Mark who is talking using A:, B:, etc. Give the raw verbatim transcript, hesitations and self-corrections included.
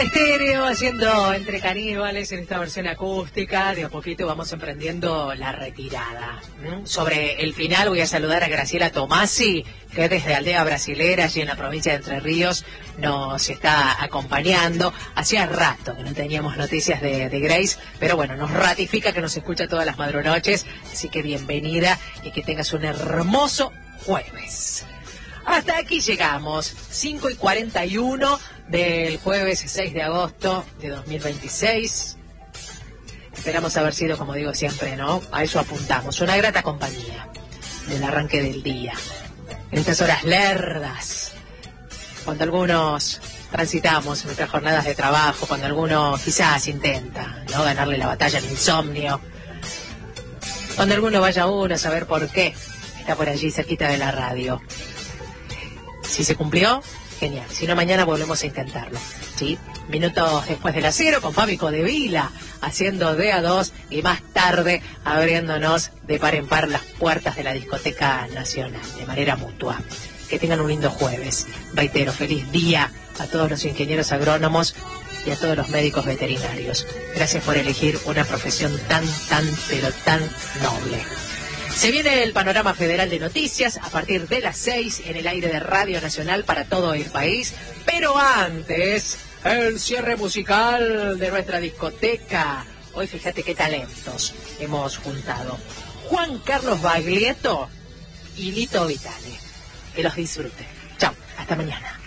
A: Soda Stereo haciendo Entre Caníbales en esta versión acústica. De a poquito vamos emprendiendo la retirada. ¿Mm? Sobre el final voy a saludar a Graciela Tomasi, que desde Aldea Brasilera, allí en la provincia de Entre Ríos, nos está acompañando. Hacía rato que no teníamos noticias de, de Grace, pero bueno, nos ratifica que nos escucha todas las madrunoches, así que bienvenida y que tengas un hermoso jueves. Hasta aquí llegamos, cinco y cuarenta y uno del jueves seis de agosto de dos mil veintiséis. Esperamos haber sido, como digo siempre, ¿no? A eso apuntamos, una grata compañía del arranque del día. En estas horas lerdas, cuando algunos transitamos nuestras jornadas de trabajo, cuando alguno quizás intenta, ¿no?, ganarle la batalla al insomnio, cuando alguno vaya uno a saber por qué está por allí cerquita de la radio. Si se cumplió, genial. Si no, mañana volvemos a intentarlo, ¿sí? Minutos después de las cero, con Fabi Codevila haciendo de a dos y más tarde abriéndonos de par en par las puertas de la Discoteca Nacional de manera mutua. Que tengan un lindo jueves. Reitero, feliz día a todos los ingenieros agrónomos y a todos los médicos veterinarios. Gracias por elegir una profesión tan, tan, pero tan noble. Se viene el panorama federal de noticias a partir de las seis en el aire de Radio Nacional para todo el país. Pero antes, el cierre musical de nuestra discoteca. Hoy fíjate qué talentos hemos juntado. Juan Carlos Baglietto y Lito Vitale. Que los disfruten. Chao, hasta mañana.